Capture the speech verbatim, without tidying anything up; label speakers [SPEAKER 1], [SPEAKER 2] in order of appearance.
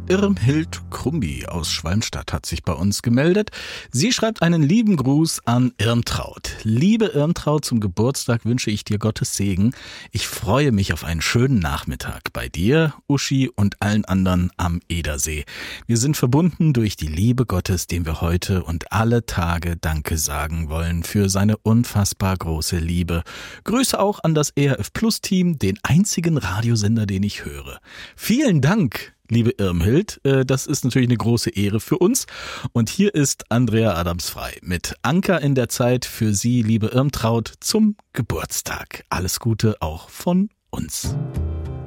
[SPEAKER 1] Irmhild Krumbi aus Schwalmstadt hat sich bei uns gemeldet. Sie schreibt einen lieben Gruß an Irmtraut. Liebe Irmtraut, zum Geburtstag wünsche ich dir Gottes Segen. Ich freue mich auf einen schönen Nachmittag bei dir, Uschi und allen anderen am Edersee. Wir sind verbunden durch die Liebe Gottes, dem wir heute und alle Tage Danke sagen wollen für seine unfassbar große Liebe. Grüße auch an das E R F Plus Team, den einzigen Radiosender, den ich höre. Vielen Dank, liebe Irmhild, das ist natürlich eine große Ehre für uns. Und hier ist Andrea Adamsfrei mit Anker in der Zeit für Sie, liebe Irmtraut, zum Geburtstag. Alles Gute auch von uns.